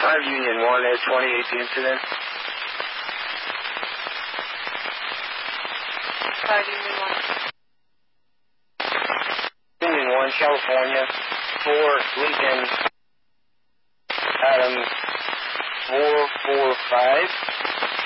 5 Union 1 at 28 the incident. 5 Union 1. Union 1, California, 4 Lincoln, Adam 445.